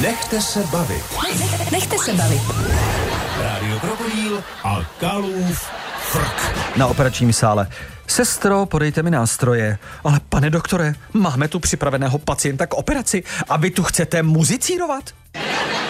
Nechte se bavit. Nechte se bavit. Rádio Krokodýl a Kalův frk. Na operačním sále. Sestro, podejte mi nástroje. Ale pane doktore, máme tu připraveného pacienta k operaci a vy tu chcete muzicírovat?